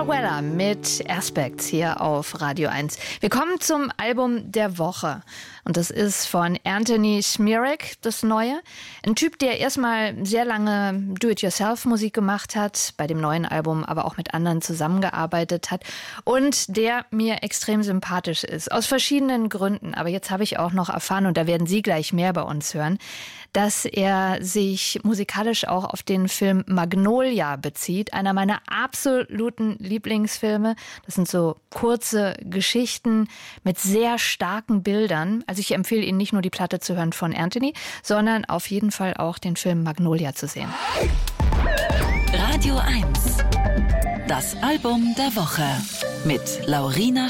Paul Weller mit Aspects hier auf Radio 1. Wir kommen zum Album der Woche. Und das ist von Anthony Smirak, das Neue. Ein Typ, der erstmal sehr lange Do-it-yourself-Musik gemacht hat, bei dem neuen Album aber auch mit anderen zusammengearbeitet hat und der mir extrem sympathisch ist, aus verschiedenen Gründen. Aber jetzt habe ich auch noch erfahren, und da werden Sie gleich mehr bei uns hören, dass er sich musikalisch auch auf den Film Magnolia bezieht, einer meiner absoluten Lieblingsfilme. Das sind so kurze Geschichten mit sehr starken Bildern. Also ich empfehle Ihnen nicht nur die Platte zu hören von Anthony, sondern auf jeden Fall auch den Film Magnolia zu sehen. Radio 1, das Album der Woche mit Laurina